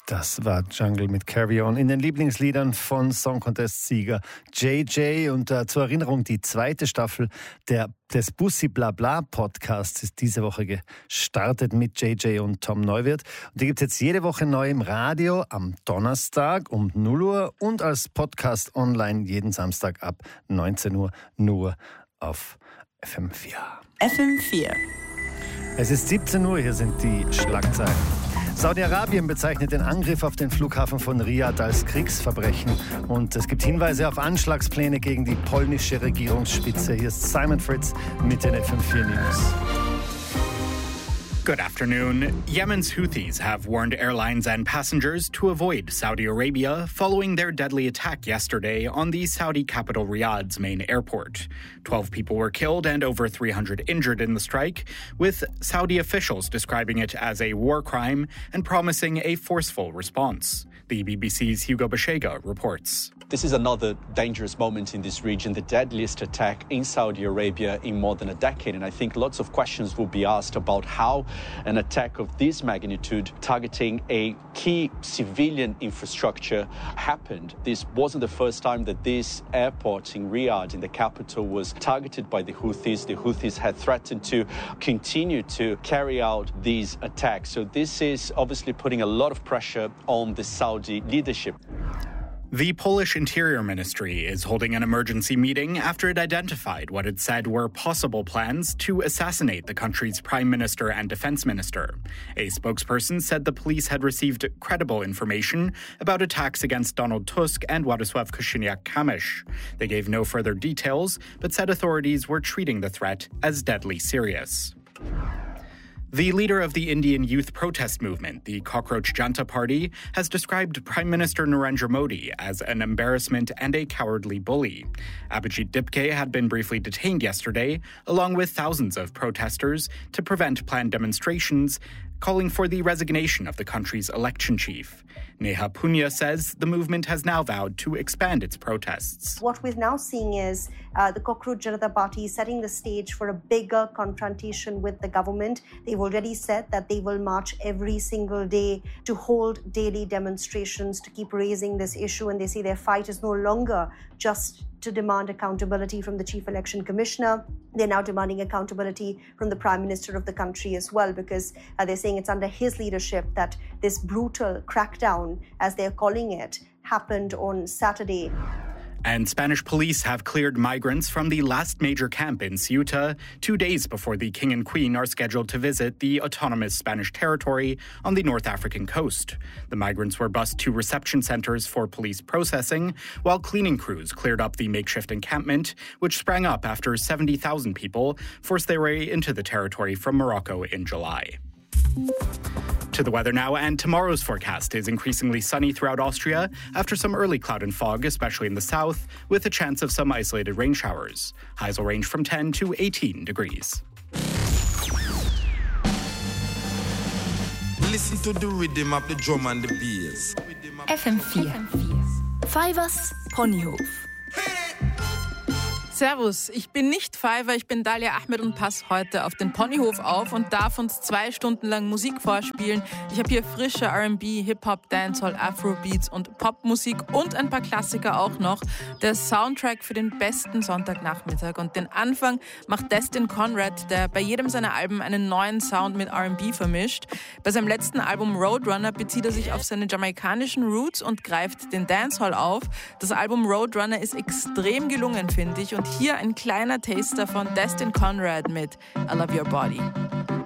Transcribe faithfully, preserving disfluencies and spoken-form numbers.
Das war Jungle mit Carry On in den Lieblingsliedern von Song Contest-Sieger J J. Und äh, zur Erinnerung, die zweite Staffel der, des Bussi Blabla Podcasts ist diese Woche gestartet mit J J und Tom Neuwirth. Und die gibt es jetzt jede Woche neu im Radio am Donnerstag um null Uhr und als Podcast online jeden Samstag ab neunzehn Uhr nur auf F M vier. F M vier. Es ist siebzehn Uhr, hier sind die Schlagzeilen. Saudi-Arabien bezeichnet den Angriff auf den Flughafen von Riyadh als Kriegsverbrechen und es gibt Hinweise auf Anschlagspläne gegen die polnische Regierungsspitze. Hier ist Simon Fritz mit den F M vier News. Good afternoon. Yemen's Houthis have warned airlines and passengers to avoid Saudi Arabia following their deadly attack yesterday on the Saudi capital Riyadh's main airport. Twelve people were killed and over three hundred injured in the strike, with Saudi officials describing it as a war crime and promising a forceful response. The B B C's Hugo Bashega reports. This is another dangerous moment in this region, the deadliest attack in Saudi Arabia in more than a decade. And I think lots of questions will be asked about how an attack of this magnitude targeting a key civilian infrastructure happened. This wasn't the first time that this airport in Riyadh, in the capital, was targeted by the Houthis. The Houthis had threatened to continue to carry out these attacks. So this is obviously putting a lot of pressure on the Saudi leadership. The Polish Interior Ministry is holding an emergency meeting after it identified what it said were possible plans to assassinate the country's prime minister and defense minister. A spokesperson said the police had received credible information about attacks against Donald Tusk and Władysław Kosiniak-Kamysz. They gave no further details, but said authorities were treating the threat as deadly serious. The leader of the Indian youth protest movement, the Cockroach Janta Party, has described Prime Minister Narendra Modi as an embarrassment and a cowardly bully. Abhijit Dipke had been briefly detained yesterday, along with thousands of protesters, to prevent planned demonstrations, calling for the resignation of the country's election chief. Neha Punya says the movement has now vowed to expand its protests. What we're now seeing is uh, the Cockroach Janata Party setting the stage for a bigger confrontation with the government. They've already said that they will march every single day to hold daily demonstrations to keep raising this issue. And they say their fight is no longer just to demand accountability from the Chief Election Commissioner. They're now demanding accountability from the Prime Minister of the country as well, because uh, they're saying it's under his leadership that this brutal crackdown, as they're calling it, happened on Saturday. And Spanish police have cleared migrants from the last major camp in Ceuta, two days before the King and Queen are scheduled to visit the autonomous Spanish territory on the North African coast. The migrants were bused to reception centers for police processing, while cleaning crews cleared up the makeshift encampment, which sprang up after seventy thousand people forced their way into the territory from Morocco in July. To the weather now, and tomorrow's forecast is increasingly sunny throughout Austria after some early cloud and fog, especially in the south, with a chance of some isolated rain showers. Highs will range from ten to eighteen degrees. Listen to the rhythm of the drum and the bass. F M vier. Fivers Ponyhof. Servus, ich bin nicht Fiverr, ich bin Dalia Ahmed und passe heute auf den Ponyhof auf und darf uns zwei Stunden lang Musik vorspielen. Ich habe hier frische R and B, Hip-Hop, Dancehall, Afrobeats und Popmusik und ein paar Klassiker auch noch. Der Soundtrack für den besten Sonntagnachmittag. Und den Anfang macht Destin Conrad, der bei jedem seiner Alben einen neuen Sound mit R and B vermischt. Bei seinem letzten Album Roadrunner bezieht er sich auf seine jamaikanischen Roots und greift den Dancehall auf. Das Album Roadrunner ist extrem gelungen, finde ich. Und hier ein kleiner Taster von Destin Conrad mit I Love Your Body.